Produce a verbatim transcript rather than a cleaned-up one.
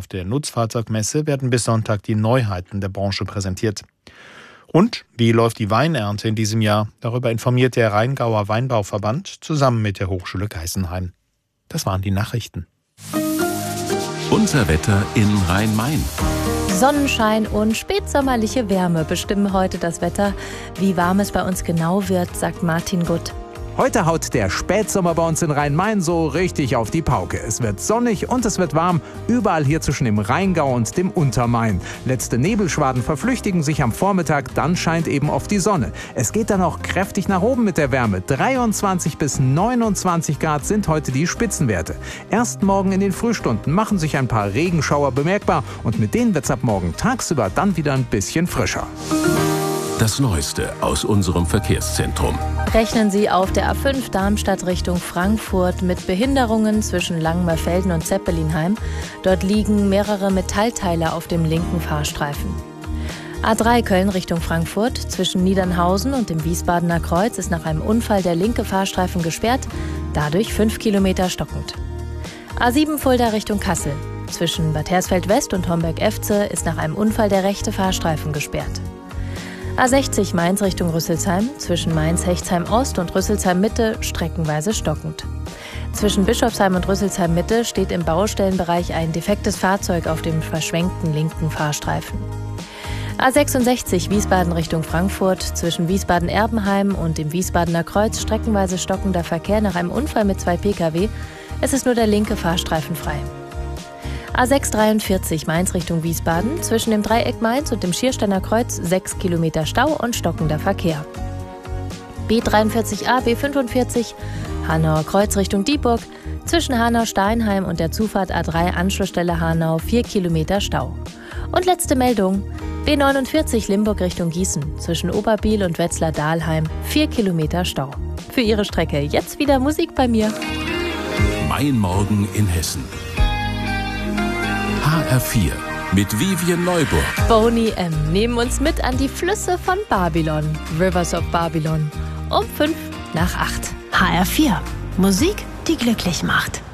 Auf der Nutzfahrzeugmesse werden bis Sonntag die Neuheiten der Branche präsentiert. Und wie läuft die Weinernte in diesem Jahr? Darüber informiert der Rheingauer Weinbauverband zusammen mit der Hochschule Geisenheim. Das waren die Nachrichten. Unser Wetter in Rhein-Main. Sonnenschein und spätsommerliche Wärme bestimmen heute das Wetter. Wie warm es bei uns genau wird, sagt Martin Gutt. Heute haut der Spätsommer bei uns in Rhein-Main so richtig auf die Pauke. Es wird sonnig und es wird warm, überall hier zwischen dem Rheingau und dem Untermain. Letzte Nebelschwaden verflüchtigen sich am Vormittag, dann scheint eben oft die Sonne. Es geht dann auch kräftig nach oben mit der Wärme. dreiundzwanzig bis neunundzwanzig Grad sind heute die Spitzenwerte. Erst morgen in den Frühstunden machen sich ein paar Regenschauer bemerkbar und mit denen wird's ab morgen tagsüber dann wieder ein bisschen frischer. Das Neueste aus unserem Verkehrszentrum. Rechnen Sie auf der A fünf Darmstadt Richtung Frankfurt mit Behinderungen zwischen Langenmerfelden und Zeppelinheim. Dort liegen mehrere Metallteile auf dem linken Fahrstreifen. A drei Köln Richtung Frankfurt. Zwischen Niedernhausen und dem Wiesbadener Kreuz ist nach einem Unfall der linke Fahrstreifen gesperrt, dadurch fünf Kilometer stockend. A sieben Fulda Richtung Kassel. Zwischen Bad Hersfeld West und Homberg-Efze ist nach einem Unfall der rechte Fahrstreifen gesperrt. A sechzig Mainz Richtung Rüsselsheim, zwischen Mainz-Hechtsheim Ost und Rüsselsheim Mitte streckenweise stockend. Zwischen Bischofsheim und Rüsselsheim Mitte steht im Baustellenbereich ein defektes Fahrzeug auf dem verschwenkten linken Fahrstreifen. A sechsundsechzig Wiesbaden Richtung Frankfurt, zwischen Wiesbaden-Erbenheim und dem Wiesbadener Kreuz streckenweise stockender Verkehr nach einem Unfall mit zwei Pkw. Es ist nur der linke Fahrstreifen frei. A sechs dreiundvierzig Mainz Richtung Wiesbaden, zwischen dem Dreieck Mainz und dem Schiersteiner Kreuz sechs Kilometer Stau und stockender Verkehr. B dreiundvierzig A B fünfundvierzig Hanauer Kreuz Richtung Dieburg, zwischen Hanau-Steinheim und der Zufahrt A drei Anschlussstelle Hanau vier Kilometer Stau. Und letzte Meldung, B neunundvierzig Limburg Richtung Gießen, zwischen Oberbiel und Wetzlar-Dahlheim vier Kilometer Stau. Für Ihre Strecke jetzt wieder Musik bei mir. Mein Morgen in Hessen. H R vier mit Vivian Neuburg. Boney M. nehmen uns mit an die Flüsse von Babylon. Rivers of Babylon. Um fünf nach acht. H R vier. Musik, die glücklich macht.